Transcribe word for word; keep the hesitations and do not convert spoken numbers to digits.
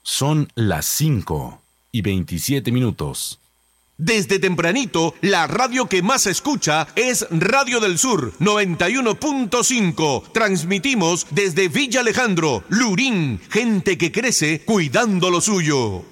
Son las cinco y veintisiete minutos. Desde tempranito, la radio que más se escucha es Radio del Sur noventa y uno punto cinco. Transmitimos desde Villa Alejandro, Lurín, gente que crece cuidando lo suyo.